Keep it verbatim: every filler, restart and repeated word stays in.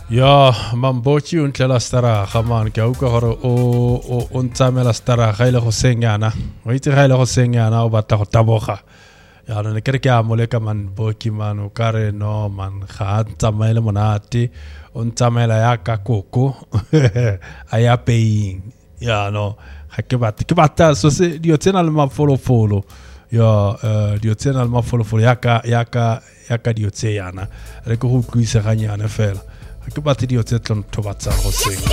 Ja, man bochi untlela stara khaman ke uka hore o o untsamela stara ga ile go senyana o itse ga ile go senyana o batla go taboga ya no ne kere ke a moleka man boki man o kare no man ga tsamaile monate o ntsamela ya ka koko a ya paying ya no ga ke batla ke batla so se dio tsena le mafolofolo ya dio tsena le mafolofolo ya ka ya ka ya ka dio tse yana re go go tluisa ganyana fela ke batla dio tse tlon thobatsa go senga